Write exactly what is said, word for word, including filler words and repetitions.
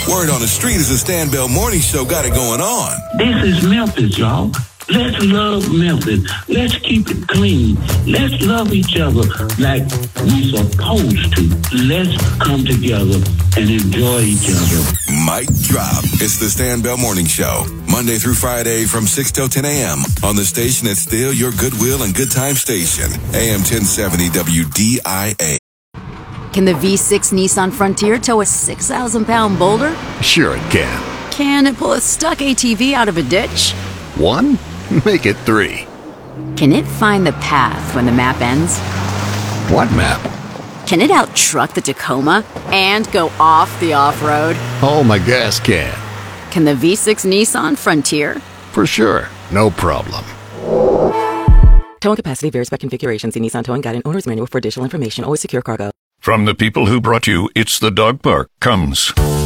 Word on the street is the Stan Bell Morning Show got it going on. This is Memphis, y'all. Let's love Memphis. Let's keep it clean. Let's love each other like we're supposed to. Let's come together and enjoy each other. Mic drop. It's the Stan Bell Morning Show. Monday through Friday from six till ten a.m. on the station that's still your goodwill and good time station. A M ten seventy W D I A. Can the V six Nissan Frontier tow a six thousand pound boulder? Sure it can. Can it pull a stuck A T V out of a ditch? One? Make it three. Can it find the path when the map ends? What map? Can it out-truck the Tacoma and go off the off-road? Oh, my gas can. Can the V six Nissan Frontier? For sure. No problem. Towing capacity varies by configuration. See Nissan Towing Guide and Owner's Manual for additional information. Always secure cargo. From the people who brought you It's the Dog Park comes